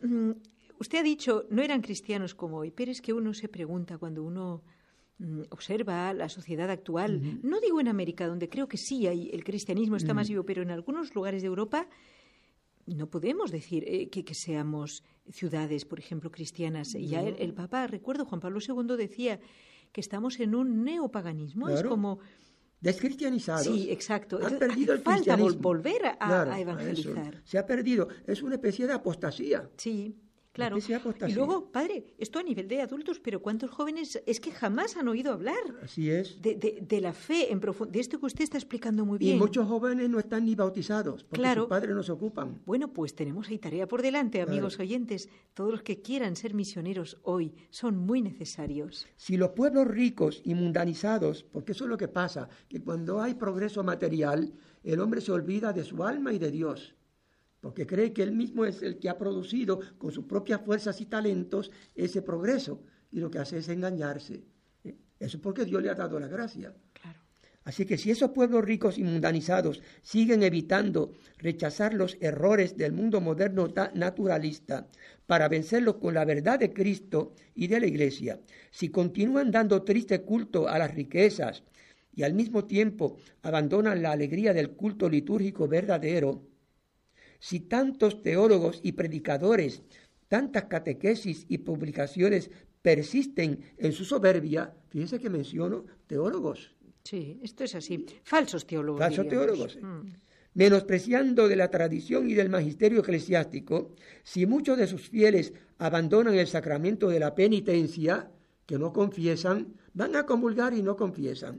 usted ha dicho, no eran cristianos como hoy, pero es que uno se pregunta cuando uno observa la sociedad actual, no digo en América, donde creo que sí el cristianismo está más vivo, pero en algunos lugares de Europa no podemos decir que seamos ciudades, por ejemplo, cristianas. Ya el Papa, recuerdo, Juan Pablo II decía que estamos en un neopaganismo, claro. Es como... Descristianizados. Sí, exacto. Han perdido el falta cristianismo. volver a evangelizar. Se ha perdido. Es una especie de apostasía. Sí, claro. Y luego, padre, esto a nivel de adultos, pero ¿cuántos jóvenes es que jamás han oído hablar? Así es. De la fe en de esto que usted está explicando muy bien. Y muchos jóvenes no están ni bautizados, porque sus padres no se ocupan. Bueno, pues tenemos ahí tarea por delante, amigos oyentes. Todos los que quieran ser misioneros hoy son muy necesarios. Si los pueblos ricos y mundanizados, porque eso es lo que pasa, que cuando hay progreso material, el hombre se olvida de su alma y de Dios, porque cree que él mismo es el que ha producido con sus propias fuerzas y talentos ese progreso, y lo que hace es engañarse. Eso es porque Dios le ha dado la gracia. Claro. Así que si esos pueblos ricos y mundanizados siguen evitando rechazar los errores del mundo moderno naturalista para vencerlos con la verdad de Cristo y de la Iglesia, si continúan dando triste culto a las riquezas y al mismo tiempo abandonan la alegría del culto litúrgico verdadero, si tantos teólogos y predicadores, tantas catequesis y publicaciones persisten en su soberbia, fíjense que menciono teólogos. Sí, esto es así. Falsos teólogos. Falsos teólogos. Menospreciando de la tradición y del magisterio eclesiástico, si muchos de sus fieles abandonan el sacramento de la penitencia, que no confiesan, van a comulgar y no confiesan.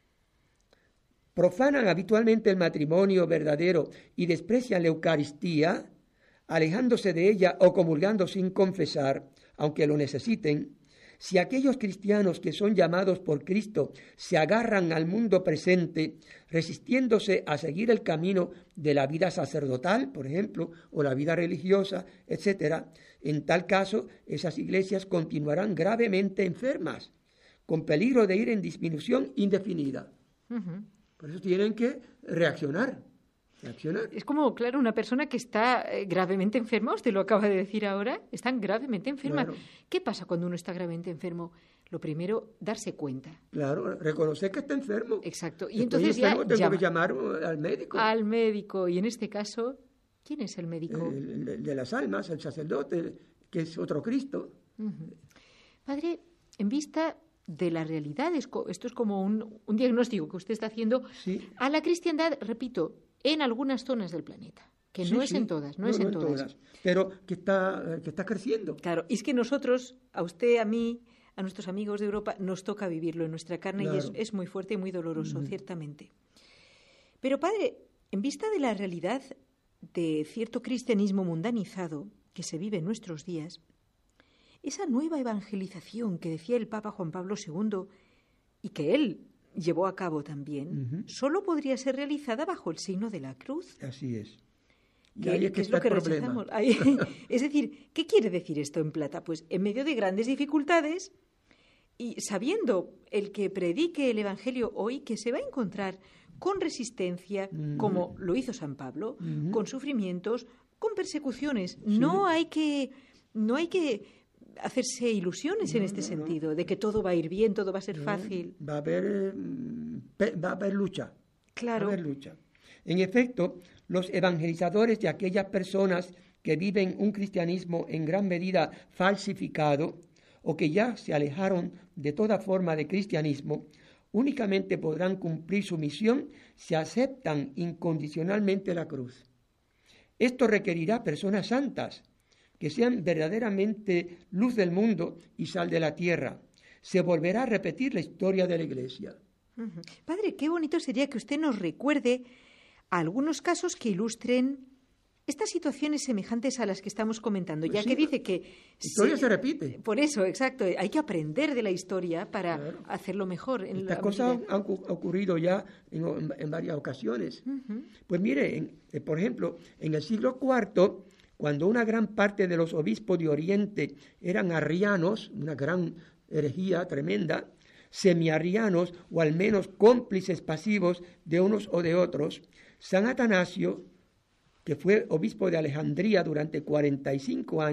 Profanan habitualmente el matrimonio verdadero y desprecian la Eucaristía, alejándose de ella o comulgando sin confesar, aunque lo necesiten. Si aquellos cristianos que son llamados por Cristo se agarran al mundo presente, resistiéndose a seguir el camino de la vida sacerdotal, por ejemplo, o la vida religiosa, etc., en tal caso, esas iglesias continuarán gravemente enfermas, con peligro de ir en disminución indefinida. Por eso tienen que reaccionar. Es como, claro, una persona que está gravemente enferma, usted lo acaba de decir ahora, están gravemente enferma. Claro. ¿Qué pasa cuando uno está gravemente enfermo? Lo primero, darse cuenta. Claro, reconocer que está enfermo. Exacto. Y si entonces enfermo, tengo que llamar al médico. Al médico. Y en este caso, ¿quién es el médico? El de las almas, el sacerdote, que es otro Cristo. Padre, en vista de la realidad, esto es como un diagnóstico que usted está haciendo a la cristiandad, repito, en algunas zonas del planeta, que no es en todas, no es en todas. Pero que está creciendo. Claro, y es que nosotros, a usted, a mí, a nuestros amigos de Europa, nos toca vivirlo en nuestra carne y es muy fuerte y muy doloroso, ciertamente. Pero, padre, en vista de la realidad de cierto cristianismo mundanizado que se vive en nuestros días, esa nueva evangelización que decía el Papa Juan Pablo II y que él llevó a cabo también, solo podría ser realizada bajo el signo de la cruz. Así es. Y ahí es lo que rechazamos. Es decir, ¿qué quiere decir esto en plata? Pues en medio de grandes dificultades y sabiendo el que predique el Evangelio hoy que se va a encontrar con resistencia, como lo hizo San Pablo, con sufrimientos, con persecuciones. Sí. No hay que hacerse ilusiones en este sentido, de que todo va a ir bien, todo va a ser fácil. Va a haber lucha. Claro. Va a haber lucha. En efecto, los evangelizadores de aquellas personas que viven un cristianismo en gran medida falsificado o que ya se alejaron de toda forma de cristianismo, únicamente podrán cumplir su misión si aceptan incondicionalmente la cruz. Esto requerirá personas santas, que sean verdaderamente luz del mundo y sal de la tierra. Se volverá a repetir la historia de la Iglesia. Padre, qué bonito sería que usted nos recuerde algunos casos que ilustren estas situaciones semejantes a las que estamos comentando, pues ya que dice que... La historia se repite. Por eso, exacto. Hay que aprender de la historia para hacerlo mejor. Estas cosas han ocurrido ya en varias ocasiones. Pues mire, por ejemplo, en el siglo IV... cuando una gran parte de los obispos de Oriente eran arrianos, una gran herejía tremenda, semiarrianos o al menos cómplices pasivos de unos o de otros, San Atanasio, que fue obispo de Alejandría durante 45 años,